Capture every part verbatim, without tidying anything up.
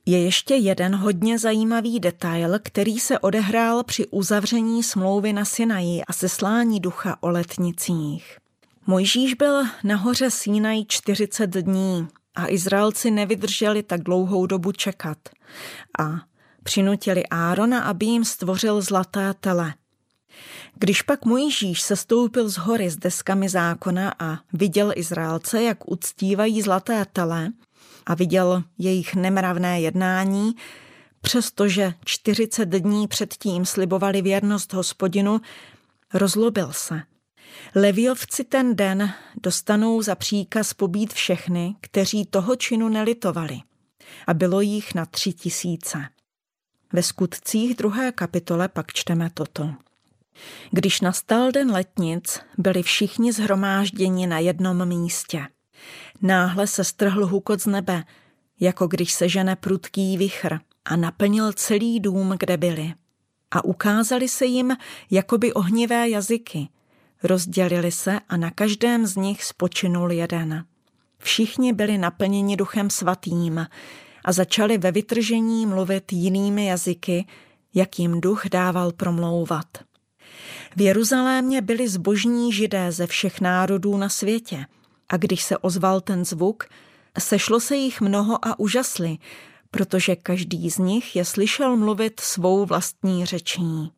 Je ještě jeden hodně zajímavý detail, který se odehrál při uzavření smlouvy na Sinaji a seslání ducha o letnicích. Mojžíš byl na hoře Sinaj čtyřicet dní a Izraelci nevydrželi tak dlouhou dobu čekat a přinutili Árona, aby jim stvořil zlaté tele. Když pak Mojžíš sestoupil z hory s deskami zákona a viděl Izraelce, jak uctívají zlaté tele, a viděl jejich nemravné jednání, přestože čtyřicet dní předtím slibovali věrnost Hospodinu, rozlobil se. Leviovci ten den dostanou za příkaz pobít všechny, kteří toho činu nelitovali. A bylo jich na tři tisíce. Ve Skutcích druhé kapitole pak čteme toto. Když nastal den letnic, byli všichni shromážděni na jednom místě. Náhle se strhl hukot z nebe, jako když se žene prudký vichr, a naplnil celý dům, kde byli. A ukázali se jim jakoby ohnivé jazyky. Rozdělili se a na každém z nich spočinul jeden. Všichni byli naplněni Duchem svatým a začali ve vytržení mluvit jinými jazyky, jak jim duch dával promlouvat. V Jeruzalémě byli zbožní Židé ze všech národů na světě. A když se ozval ten zvuk, sešlo se jich mnoho a užasli, protože každý z nich je slyšel mluvit svou vlastní řečí.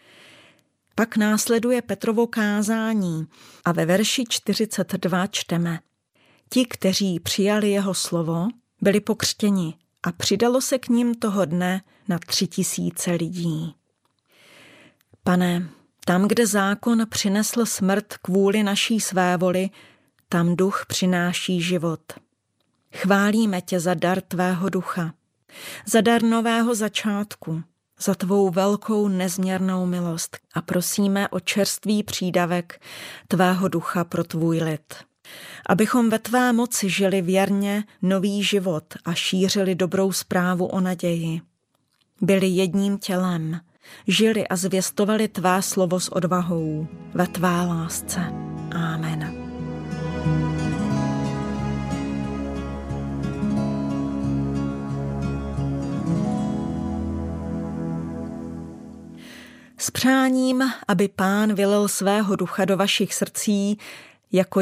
Pak následuje Petrovo kázání a ve verši čtyřicet dva čteme. Ti, kteří přijali jeho slovo, byli pokřtěni a přidalo se k nim toho dne na tři tisíce lidí. Pane, tam, kde zákon přinesl smrt kvůli naší svévoli, tam duch přináší život. Chválíme tě za dar tvého ducha, za dar nového začátku, za tvou velkou nezměrnou milost a prosíme o čerstvý přídavek tvého ducha pro tvůj lid. Abychom ve tvé moci žili věrně nový život a šířili dobrou zprávu o naději. Byli jedním tělem, žili a zvěstovali tvé slovo s odvahou ve tvé lásce. Amen. S přáním, aby Pán vylil svého ducha do vašich srdcí jako